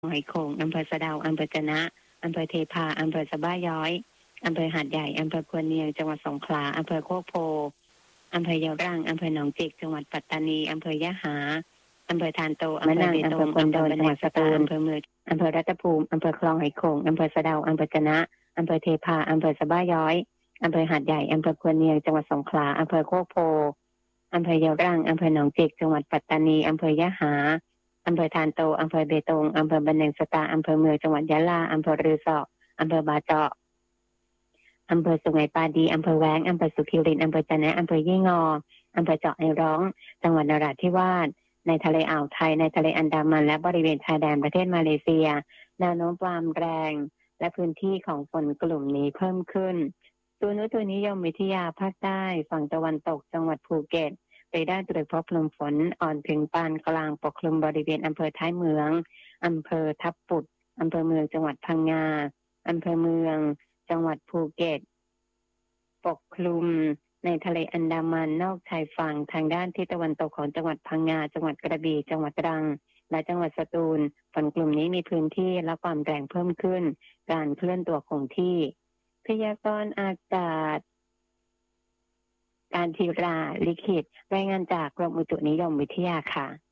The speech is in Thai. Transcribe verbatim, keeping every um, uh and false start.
หอยโข่งอำเภอสะเดาอำเภอจะนะอำเภอเทพาอำเภอสะบ้าย้อยอำเภอหาดใหญ่อำเภอควนเนียงจังหวัดสงขลาอำเภอโคกโพอำเภอยะรังอำเภอหนองจิกจังหวัดปัตตานีอำเภอยะหาอำเภอทานโตอำเภอเบตงอำเภอควนโดนจังหวัดสตูลอำเภอเมืองอำเภอรัตภูมิอำเภอคลองหอยโข่งอำเภอสะเดาอำเภอจะนะอำเภอเทพาอำเภอสะบ้าย้อยอำเภอหาดใหญ่อำเภอควนเนียงจังหวัดสงขลาอำเภอโคกโพอำเภอยะรังอำเภอหนองจิกจังหวัดปัตตานีอำเภอยะหาอำเภอทานโตอำเภอเบตงอำเภอบันเนงสตาอำเภอเมืองจังหวัดยะลาอำเภอรือสออำเภอบาเจาะอำเภอสุไหงปาดีอำเภอแว้งอำเภอสุขิรินอำเภอจะนะอำเภอยี่งออำเภอเจาะไอร้องจังหวัดนราธิวาสในทะเลอ่าวไทยในทะเลอันดามันและบริเวณชายแดนประเทศมาเลเซียแนวโน้มความแรงและพื้นที่ของฝนกลุ่มนี้เพิ่มขึ้นศูนย์อุตุนิยมวิทยาภาคใต้ฝั่งตะวันตกจังหวัดภูเก็ตไปได้ตรวจพบลมฝนอ่อนถึงปานกลางปกคลุมบริเวณอำเภอท้ายเมืองอำเภอทับปุดอำเภอเมืองจังหวัดพังงาอำเภอเมืองจังหวัดภูเก็ตปกคลุมในทะเลอันดามันนอกชายฝั่งทางด้านทิศตะวันตกของจังหวัดพังงาจังหวัดกระบี่จังหวัดตรังและจังหวัดสตูลฝนกลุ่มนี้มีพื้นที่และความแรงเพิ่มขึ้นการเคลื่อนตัวคงที่พยากรณ์อากาศการธีราลิขิตรายงานจากกรมอุตุนิยมวิทยาค่ะ